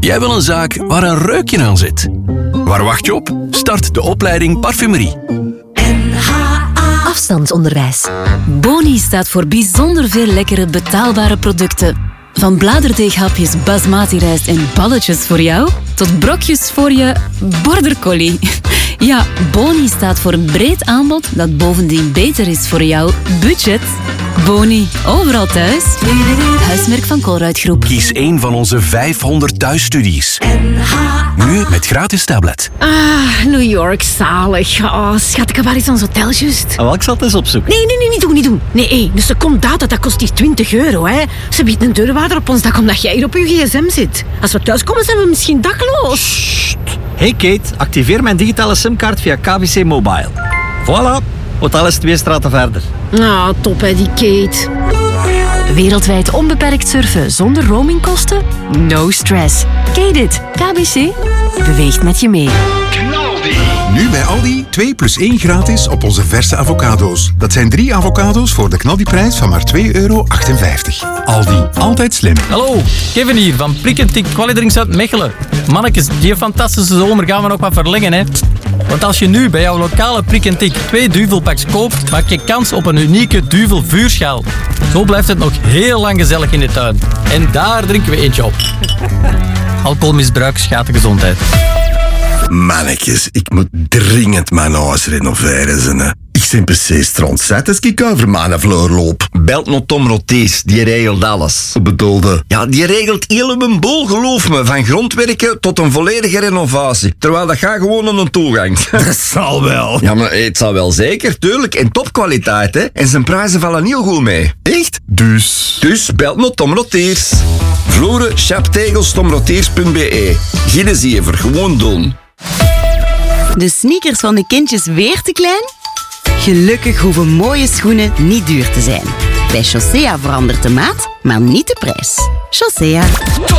jij wil een zaak waar een reukje aan zit? Waar wacht je op? Start de opleiding Parfumerie. Afstandsonderwijs. Boni staat voor bijzonder veel lekkere, betaalbare producten. Van bladerdeeghapjes, basmati rijst en balletjes voor jou, tot brokjes voor je border collie. Ja, Boni staat voor een breed aanbod dat bovendien beter is voor jouw budget. Boni, overal thuis. Huismerk van Colruyt Groep. Kies een van onze 500 thuisstudies. Nu met gratis tablet. Ah, New York, zalig. Oh, schat, waar is ons hotel juist? Wel, ik zal het eens opzoeken. Nee, niet doen. Nee, een seconde data, dat kost hier €20, hè. Ze biedt een deurwaarder op ons dak omdat jij hier op je gsm zit. Als we thuiskomen, zijn we misschien dakloos. Hey Kate, activeer mijn digitale simkaart via KBC Mobile. Voilà, hotel is 2 straten verder. Ah, top hè, die Kate. Wereldwijd onbeperkt surfen zonder roamingkosten? No stress. Kate it. KBC beweegt met je mee. Nu bij Aldi 2+1 gratis op onze verse avocado's. Dat zijn 3 avocado's voor de knaldiprijs van maar €2,58. Aldi, altijd slim. Hallo, Kevin hier van Prikkentik Qualidrinks uit Mechelen. Mannetjes, die fantastische zomer gaan we nog wat verlengen, hè. Want als je nu bij jouw lokale Prikkentik 2 duvelpacks koopt, maak je kans op een unieke duvel vuurschaal. Zo blijft het nog heel lang gezellig in de tuin. En daar drinken we eentje op. Alcoholmisbruik schaadt de gezondheid. Mannetjes, ik moet dringend mijn huis renoveren. Ze. Ik ben precies strontzet als ik over mijn vloer loop. Belt nog Tom Rotees, die regelt alles. Wat bedoelde? Ja, die regelt heel mijn boel, geloof me. Van grondwerken tot een volledige renovatie. Terwijl dat gaat gewoon aan een toegang. Dat zal wel. Ja, maar het zal wel zeker, tuurlijk. En topkwaliteit, hè. En zijn prijzen vallen heel goed mee. Echt? Dus belt nog Tom Rotees. Vloeren, chaptegels, tomroteers.be. Gilles Zever, gewoon doen. De sneakers van de kindjes weer te klein? Gelukkig hoeven mooie schoenen niet duur te zijn. Bij Chaussea verandert de maat, maar niet de prijs. Chaussea.